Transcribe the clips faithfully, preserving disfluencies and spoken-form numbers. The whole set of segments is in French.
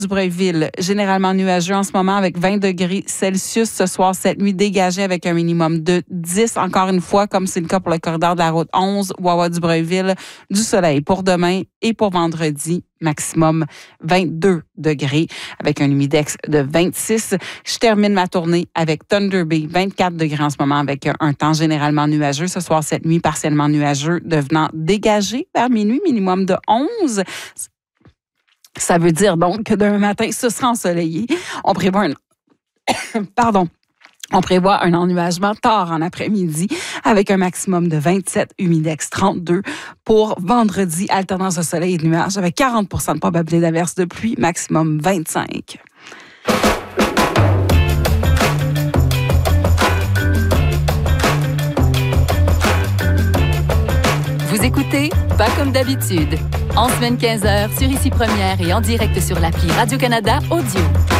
Dubreuilville, généralement nuageux en ce moment avec vingt degrés Celsius. Ce soir, cette nuit, dégagé avec un minimum de dix. Encore une fois, comme c'est le cas pour le corridor de la route onze, Wawa-Dubreuilville, du soleil pour demain et pour vendredi, maximum vingt-deux degrés avec un humidex de vingt-six. Je termine ma tournée avec Thunder Bay, vingt-quatre degrés en ce moment avec un temps généralement nuageux. Ce soir, cette nuit, partiellement nuageux, devenant dégagé vers minuit, minimum de onze. Ça veut dire donc que demain matin, ce sera ensoleillé. On prévoit un... Pardon. On prévoit un ennuagement tard en après-midi avec un maximum de vingt-sept, humidex trente-deux. Pour vendredi, alternance de soleil et de nuages avec quarante pour cent de probabilité d'averse de pluie, maximum vingt-cinq. Vous écoutez Pas comme d'habitude. En semaine quinze heures sur Ici Première et en direct sur l'appli Radio-Canada Audio.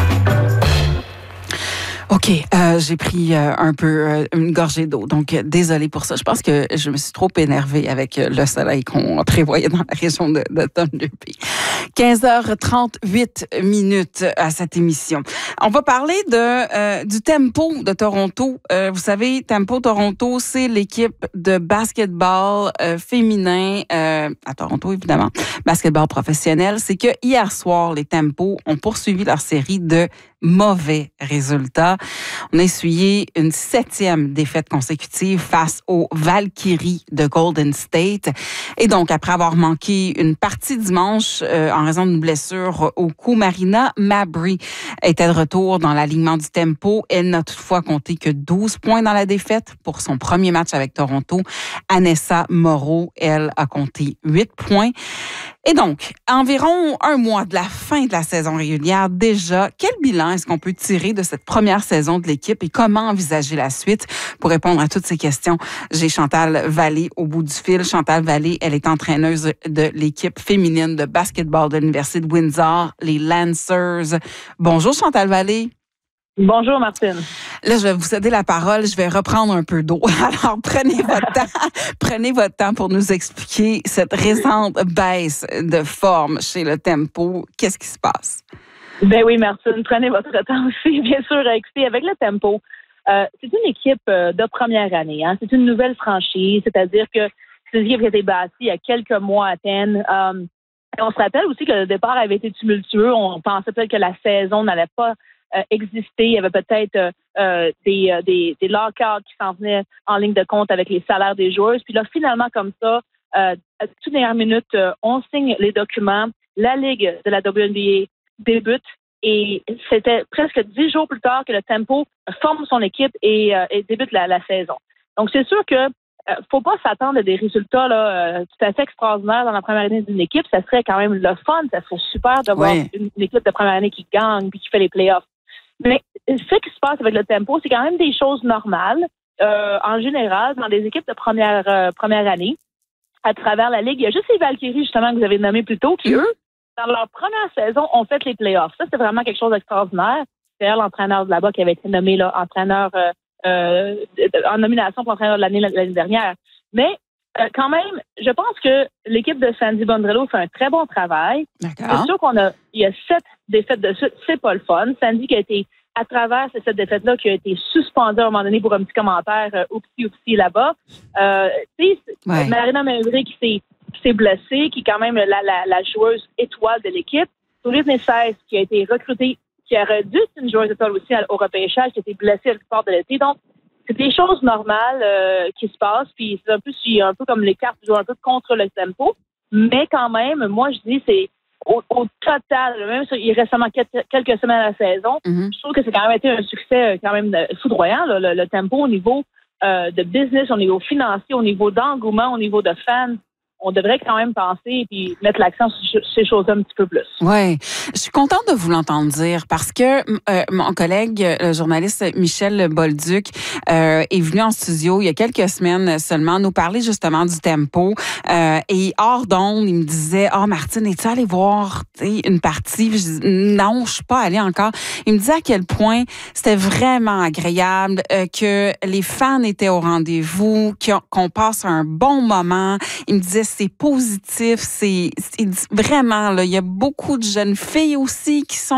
OK, euh, j'ai pris euh, un peu euh, une gorgée d'eau, donc euh, désolée pour ça. Je pense que je me suis trop énervée avec euh, le soleil qu'on prévoyait dans la région de, de Thunder Bay. quinze heures trente-huit minutes à cette émission. On va parler de euh, du Tempo de Toronto. Euh, vous savez, Tempo Toronto, c'est l'équipe de basketball euh, féminin euh, à Toronto, évidemment, basketball professionnel. C'est que hier soir, les Tempo ont poursuivi leur série de mauvais résultats. On a essuyé une septième défaite consécutive face aux Valkyries de Golden State. Et donc, après avoir manqué une partie dimanche euh, en raison d'une blessure au cou, Marina Mabrey était de retour dans l'alignement du Tempo. Elle n'a toutefois compté que douze points dans la défaite pour son premier match avec Toronto. Anessa Moreau, elle, a compté huit points. Et donc, environ un mois de la fin de la saison régulière, déjà, quel bilan est-ce qu'on peut tirer de cette première saison de l'équipe et comment envisager la suite? Pour répondre à toutes ces questions, j'ai Chantal Vallée au bout du fil. Chantal Vallée, elle est entraîneuse de l'équipe féminine de basketball de l'Université de Windsor, les Lancers. Bonjour Chantal Vallée. Bonjour, Martine. Là, je vais vous céder la parole. Je vais reprendre un peu d'eau. Alors, prenez votre temps. Prenez votre temps pour nous expliquer cette récente baisse de forme chez le Tempo. Qu'est-ce qui se passe? Ben oui, Martine. Prenez votre temps aussi, bien sûr, à écouter avec le Tempo. Euh, c'est une équipe de première année. Hein? C'est une nouvelle franchise, c'est-à-dire que c'est une équipe qui a été bâtie il y a quelques mois à peine. Euh, et on se rappelle aussi que le départ avait été tumultueux. On pensait peut-être que la saison n'allait pas Euh, exister. Il y avait peut-être euh, des, euh, des, des lockouts qui s'en venaient en ligne de compte avec les salaires des joueurs. Puis là, finalement, comme ça, euh, à toute dernière minute, euh, on signe les documents. La Ligue de la W N B A débute et c'était presque dix jours plus tard que le Tempo forme son équipe et, euh, et débute la, la saison. Donc, c'est sûr que euh, faut pas s'attendre à des résultats là, euh, tout à fait extraordinaires dans la première année d'une équipe. Ça serait quand même le fun. Ça serait super de voir oui. une, une équipe de première année qui gagne puis qui fait les playoffs. Mais ce qui se passe avec le Tempo, c'est quand même des choses normales. Euh, en général, dans des équipes de première euh, première année, à travers la Ligue, il y a juste les Valkyries, justement, que vous avez nommées plus tôt, qui, eux, dans leur première saison, ont fait les playoffs. Ça, c'est vraiment quelque chose d'extraordinaire. C'est d'ailleurs l'entraîneur de là-bas qui avait été nommé là, entraîneur euh, euh, en nomination pour entraîneur de l'année l'année dernière. Mais euh, quand même, je pense que l'équipe de Sandy Bondrello fait un très bon travail. D'accord. C'est sûr qu'on a, il y a sept défaites de suite, c'est pas le fun. Sandy qui a été, à travers cette défaite-là, qui a été suspendue à un moment donné pour un petit commentaire, euh, oupsie, oupsie là-bas. Euh, tu sais, ouais. Marina Mabrey qui s'est, qui s'est blessée, qui est quand même la, la, la joueuse étoile de l'équipe. Toulouse Nessès qui a été recrutée, qui aurait dû être une joueuse étoile aussi au repêchage, qui a été blessée à l'histoire de l'été. Donc, c'est des choses normales euh, qui se passent, puis c'est un peu, c'est un peu comme les cartes jouent un peu contre le Tempo. Mais quand même, moi, je dis, c'est au, au total, même si il reste seulement quelques, quelques semaines à la saison, mm-hmm. je trouve que c'est quand même été un succès quand même foudroyant, là, le, le Tempo au niveau euh, de business, au niveau financier, au niveau d'engouement, au niveau de fans. On devrait quand même penser et puis mettre l'accent sur ces choses-là un petit peu plus. Oui, je suis contente de vous l'entendre dire parce que euh, mon collègue, le journaliste Michel Bolduc, euh, est venu en studio il y a quelques semaines seulement nous parler justement du Tempo. Euh, et hors d'onde, il me disait « Ah, oh, Martine, es-tu allée voir une partie? » Je dis « Non, je suis pas allée encore. » Il me disait à quel point c'était vraiment agréable, euh, que les fans étaient au rendez-vous, qu'on passe un bon moment. Il me disait c'est positif, c'est, c'est vraiment, là, il y a beaucoup de jeunes filles aussi qui sont